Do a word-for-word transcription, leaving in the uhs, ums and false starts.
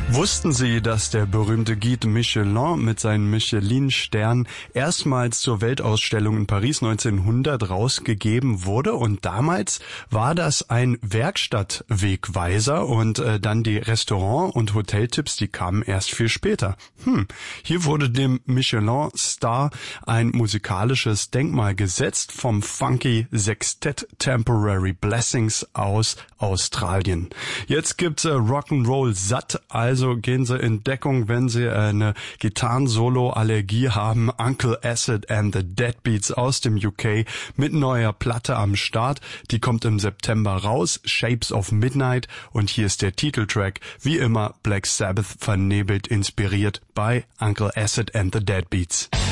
Wussten Sie, dass der berühmte Guide Michelin mit seinen Michelin-Sternen erstmals zur Weltausstellung in Paris neunzehnhundert rausgegeben wurde? Und damals war das ein Werkstattwegweiser und äh, dann die Restaurant- und Hoteltipps, die kamen erst viel später. Hm, hier wurde dem Michelin-Star ein musikalisches Denkmal gesetzt vom Funky Sextet Temporary Blessings aus Australien. Jetzt gibt's äh, Rock'n'Roll satt, also Also gehen Sie in Deckung, wenn Sie eine Gitarren-Solo-Allergie haben. Uncle Acid and the Deadbeats aus dem U K mit neuer Platte am Start. Die kommt im September raus, Shapes of Midnight. Und hier ist der Titeltrack, wie immer Black Sabbath vernebelt inspiriert bei Uncle Acid and the Deadbeats.